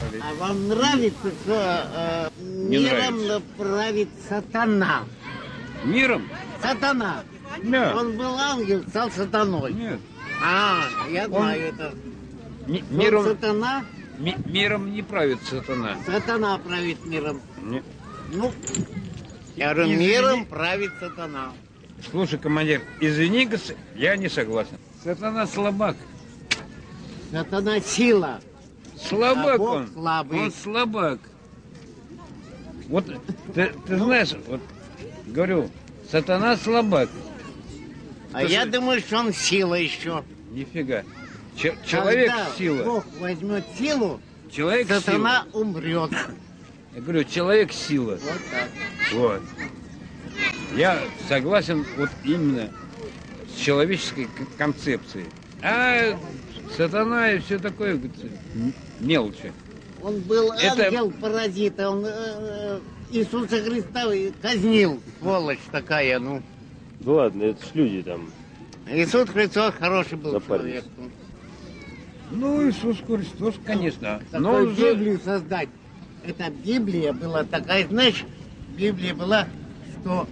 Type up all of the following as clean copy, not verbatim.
А вам нравится, что миром правит сатана? Миром? Сатана. Нет. Он был ангел, стал сатаной. Нет. Я знаю это. Миром, Сатана? миром не правит сатана. Сатана правит миром. Нет. Ну, я говорю, Извини. миром правит сатана. Слушай, командир, извини, я не согласен. Сатана слабак. Сатана сила. Слабак А Бог он. слабый. Он слабак. Вот ты знаешь, вот говорю, сатана слабак. А я думаю, что он сила еще. Нифига. Человек Когда сила. Бог возьмет силу, Человек сатана умрет. сила. Я говорю, человек сила. Вот так. Вот. Я согласен вот именно с человеческой концепцией. А сатана и все такое мелочи. Он был Это- ангел-паразит, он Иисуса Христа казнил, сволочь такая, ну. Ну ладно, это ж люди там. Иисус Христос хороший был Запарились. человек. Ну. Ну, Иисус Христос, конечно. Такую Но Библию создать. Эта Библия была такая, знаешь, Библия была, что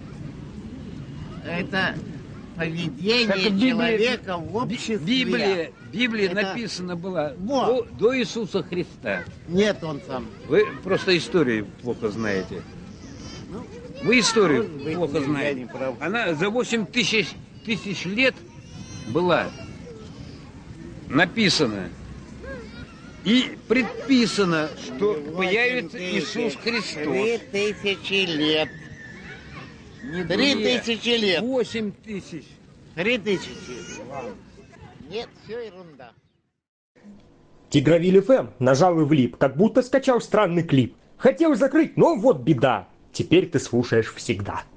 это поведение Так Библия- человека в обществе. Библия Это- написана была Вот. до Иисуса Христа. Нет, он сам. Вы просто историю плохо знаете. Ну, Вы историю может быть, плохо я знаете. не прав. Она за 8 тысяч лет была написана. И предписано, что появится Иисус Христос. 3000 лет. Не 3000 лет. 8 тысяч. 3000. Нет, все ерунда. Тигровиль ФМ нажал и влип, как будто скачал странный клип. Хотел закрыть, но вот беда. Теперь ты слушаешь всегда.